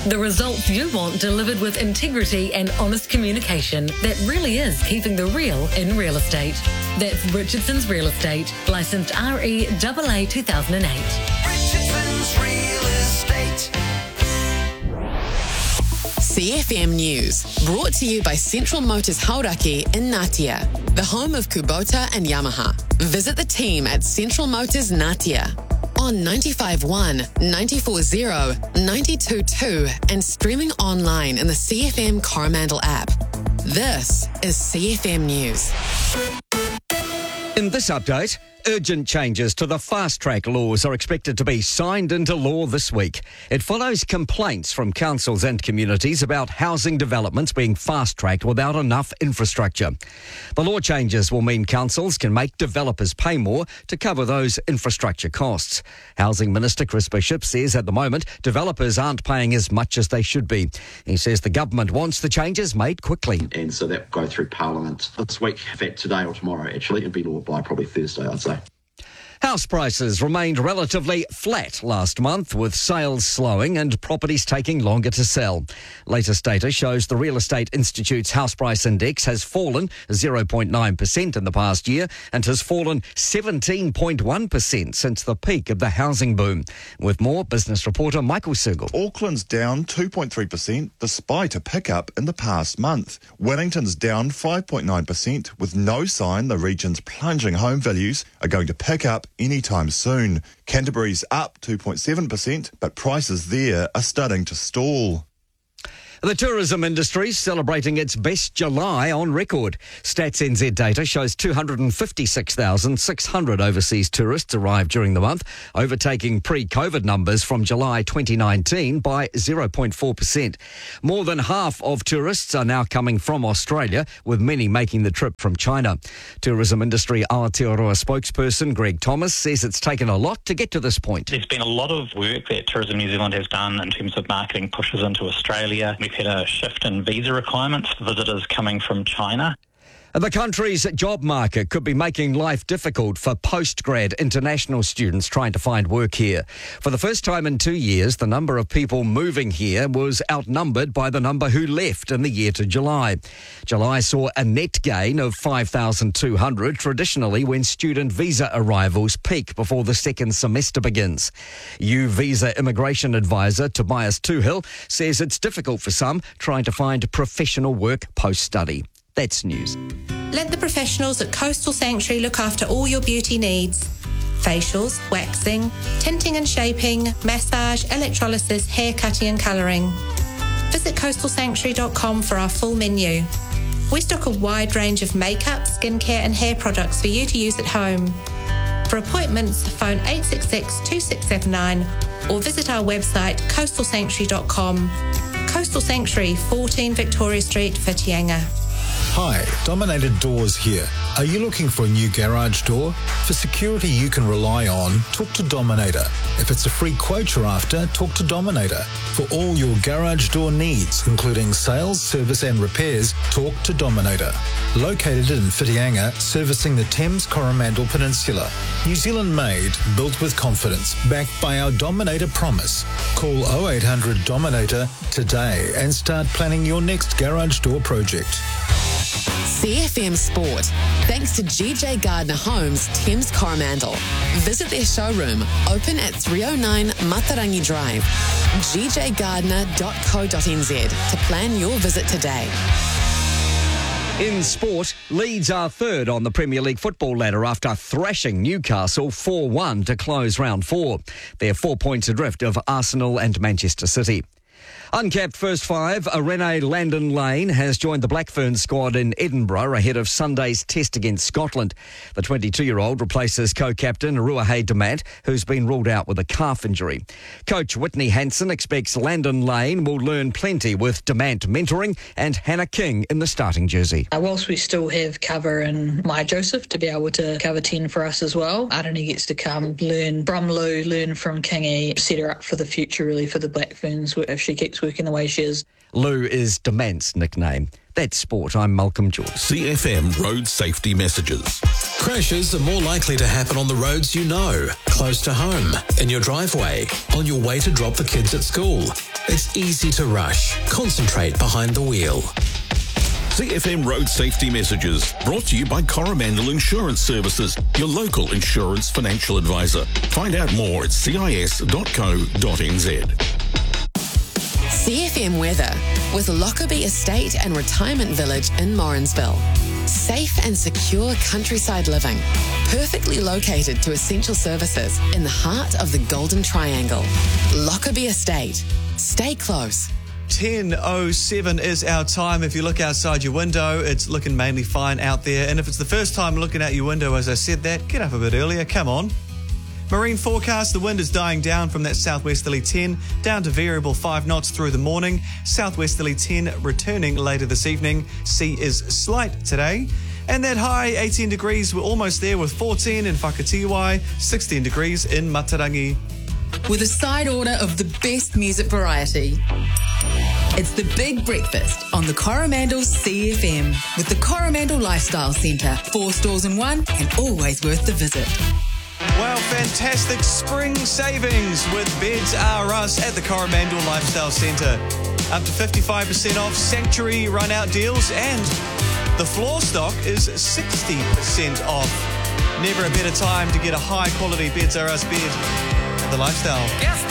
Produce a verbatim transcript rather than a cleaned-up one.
The results you want delivered with integrity and honest communication that really is keeping the real in real estate. That's Richardson's Real Estate, licensed R E A A two thousand eight. Richardson's Real Estate. C F M News, brought to you by Central Motors Hauraki in Ngatea, the home of Kubota and Yamaha. Visit the team at Central Motors Ngatea on ninety-five point one, ninety-four point zero, ninety-two point two and streaming online in the C F M Coromandel app. This is C F M News. In this update, urgent changes to the fast-track laws are expected to be signed into law this week. It follows complaints from councils and communities about housing developments being fast-tracked without enough infrastructure. The law changes will mean councils can make developers pay more to cover those infrastructure costs. Housing Minister Chris Bishop says at the moment developers aren't paying as much as they should be. He says the government wants the changes made quickly. And so that will go through Parliament this week, in fact today or tomorrow actually, it'll be law by probably Thursday I'd say. House prices remained relatively flat last month, with sales slowing and properties taking longer to sell. Latest data shows the Real Estate Institute's house price index has fallen zero point nine percent in the past year and has fallen seventeen point one percent since the peak of the housing boom. With more, business reporter Michael Sergel. Auckland's down two point three percent despite a pickup in the past month. Wellington's down five point nine percent with no sign the region's plunging home values are going to pick up anytime soon. Canterbury's up two point seven percent, but prices there are starting to stall. The tourism industry celebrating its best July on record. Stats N Z data shows two hundred fifty-six thousand six hundred overseas tourists arrived during the month, overtaking pre-COVID numbers from July twenty nineteen by zero point four percent. More than half of tourists are now coming from Australia, with many making the trip from China. Tourism industry Aotearoa spokesperson Greg Thomas says it's taken a lot to get to this point. There's been a lot of work that Tourism New Zealand has done in terms of marketing pushes into Australia. We've had a shift in visa requirements for visitors coming from China. The country's job market could be making life difficult for postgrad international students trying to find work here. For the first time in two years, the number of people moving here was outnumbered by the number who left in the year to July. July saw a net gain of five thousand two hundred, traditionally when student visa arrivals peak before the second semester begins. U Visa immigration advisor Tobias Tuhill says it's difficult for some trying to find professional work post-study. That's news. Let the professionals at Coastal Sanctuary look after all your beauty needs. Facials, waxing, tinting and shaping, massage, electrolysis, hair cutting and colouring. Visit coastal sanctuary dot com for our full menu. We stock a wide range of makeup, skincare and hair products for you to use at home. For appointments, phone eight six six, two six seven nine or visit our website coastal sanctuary dot com. Coastal Sanctuary, fourteen Victoria Street, Whitianga. Hi, Dominator Doors here. Are you looking for a new garage door? For security you can rely on, talk to Dominator. If it's a free quote you're after, talk to Dominator. For all your garage door needs, including sales, service and repairs, talk to Dominator. Located in Whitianga, servicing the Thames Coromandel Peninsula. New Zealand made, built with confidence, backed by our Dominator promise. Call oh eight hundred Dominator today and start planning your next garage door project. C F M Sport, thanks to G J Gardner Homes, Thames Coromandel. Visit their showroom, open at three oh nine Matarangi Drive, g j gardner dot co dot n z to plan your visit today. In sport, Leeds are third on the Premier League football ladder after thrashing Newcastle four one to close round four. They're four points adrift of Arsenal and Manchester City. Uncapped first five, Rene Landon Lane has joined the Black Ferns squad in Edinburgh ahead of Sunday's test against Scotland. The twenty-two-year-old replaces co-captain Ruahei Demant, who's been ruled out with a calf injury. Coach Whitney Hansen expects Landon Lane will learn plenty with Demant mentoring and Hannah King in the starting jersey. Uh, whilst we still have cover in Maya Joseph to be able to cover ten for us as well, Arani gets to come learn Brumloo, learn from Kingy, set her up for the future really for the Black Ferns if she she keeps working the way she is. Lou is Demant's nickname. That's sport. I'm Malcolm George. C F M road safety messages. Crashes are more likely to happen on the roads you know, close to home, in your driveway, on your way to drop the kids at school. It's easy to rush. Concentrate behind the wheel. C F M road safety messages brought to you by Coromandel Insurance Services, your local insurance financial advisor. Find out more at c i s dot co dot n z. C F M weather with Lockerbie Estate and Retirement Village in Morrinsville. Safe and secure countryside living, perfectly located to essential services in the heart of the Golden Triangle. Lockerbie Estate. Stay close. ten oh seven is our time. If you look outside your window, it's looking mainly fine out there. And if it's the first time looking out your window, as I said that, get up a bit earlier. Come on. Marine forecast, the wind is dying down from that southwesterly ten down to variable five knots through the morning. Southwesterly ten returning later this evening. Sea is slight today. And that high, eighteen degrees, we're almost there with fourteen in Whakatiwai, sixteen degrees in Matarangi. With a side order of the best music variety. It's the Big Breakfast on the Coromandel C F M with the Coromandel Lifestyle Centre. Four stores in one and always worth the visit. Wow, fantastic spring savings with Beds R Us at the Coromandel Lifestyle Centre. Up to fifty-five percent off Sanctuary run-out deals, and the floor stock is sixty percent off. Never a better time to get a high-quality Beds R Us bed at the Lifestyle.